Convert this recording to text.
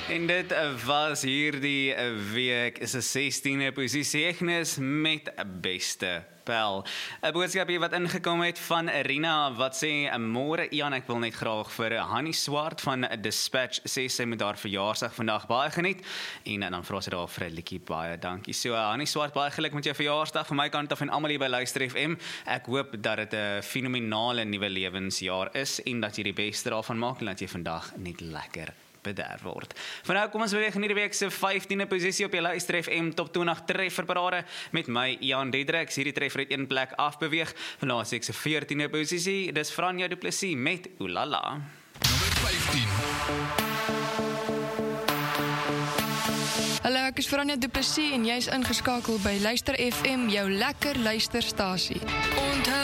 En dit was hierdie week is 'n 16e posisieegnis met beste pel. 'n boodskap hier wat ingekom het van Rina wat sê, môre Ian, ek wil net graag vir Hannie Swart van Dispatch sê sy moet haar verjaarsdag vandag baie geniet. En dan vra sy daar vir 'n liedjie, baie dankie. So Hannie Swart, baie geluk met jou verjaarsdag van my kant af en almal hier by Luister FM. Ek hoop dat dit 'n fenominale nuwe lewensjaar is en dat jy die beste daarvan maak en dat jy vandag net lekker bederf word. Vannou kom ons beweeg in hierdie week se 15de posisie op die Luister FM Top 20 trefferparade met my Ian Diedriks. Hierdie treffer het een plek afbeweeg. Vandaag sê ek se 14de posisie. Dis Franja Du Plessis met Oulala. Nommer 15. Hallo, ek is Franja Du Plessis en jy is ingeskakel by Luister FM, jou lekker luisterstasie. Onthou